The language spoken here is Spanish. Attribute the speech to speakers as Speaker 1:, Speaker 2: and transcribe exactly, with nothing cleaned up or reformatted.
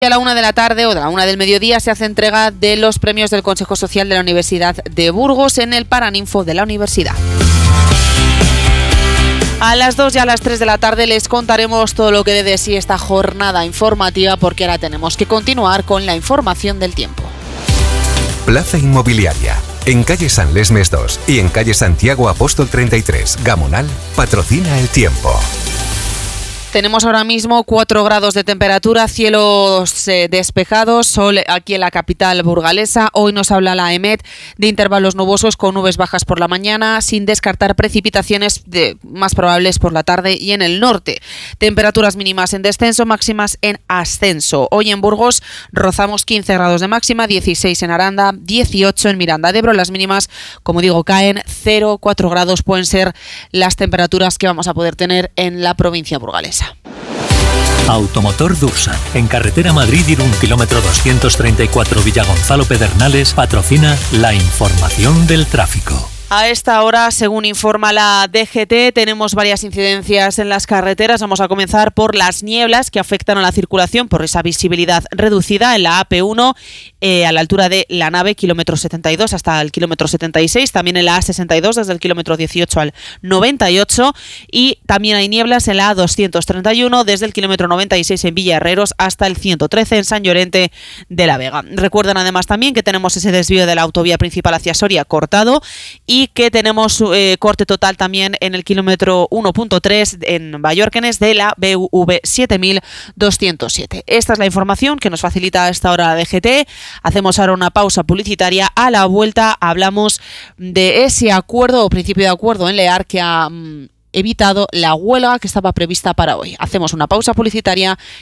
Speaker 1: A la una de la tarde o de la una del mediodía se hace entrega de los premios del Consejo Social de la Universidad de Burgos en el Paraninfo de la Universidad. A las dos y a las tres de la tarde les contaremos todo lo que dé de sí esta jornada informativa, porque ahora tenemos que continuar con la información del tiempo.
Speaker 2: Plaza Inmobiliaria. En calle San Lesmes dos y en calle Santiago Apóstol treinta y tres, Gamonal, patrocina el tiempo.
Speaker 1: Tenemos ahora mismo cuatro grados de temperatura, cielos eh, despejados, sol aquí en la capital burgalesa. Hoy nos habla la EMET de intervalos nubosos con nubes bajas por la mañana, sin descartar precipitaciones de, más probables por la tarde y en el norte. Temperaturas mínimas en descenso, máximas en ascenso. Hoy en Burgos rozamos quince grados de máxima, dieciséis en Aranda, dieciocho en Miranda de Ebro. Las mínimas, como digo, caen cero, cuatro grados pueden ser las temperaturas que vamos a poder tener en la provincia burgalesa.
Speaker 3: Automotor Dursa, en carretera Madrid-Irún, kilómetro doscientos treinta y cuatro, Villagonzalo Pedernales, patrocina la información del tráfico.
Speaker 1: A esta hora, según informa la D G T, tenemos varias incidencias en las carreteras. Vamos a comenzar por las nieblas que afectan a la circulación por esa visibilidad reducida en la A P uno eh, a la altura de La Nave, kilómetro setenta y dos hasta el kilómetro setenta y seis. También en la A sesenta y dos desde el kilómetro dieciocho al noventa y ocho. Y también hay nieblas en la A doscientos treinta y uno desde el kilómetro noventa y seis en Villaherreros hasta el ciento trece en San Llorente de la Vega. Recuerdan además también que tenemos ese desvío de la autovía principal hacia Soria cortado y Y que tenemos eh, corte total también en el kilómetro uno punto tres en Ballórquenes de la B V siete mil doscientos siete. Esta es la información que nos facilita a esta hora la D G T. Hacemos ahora una pausa publicitaria. A la vuelta hablamos de ese acuerdo o principio de acuerdo en Lear que ha mm, evitado la huelga que estaba prevista para hoy. Hacemos una pausa publicitaria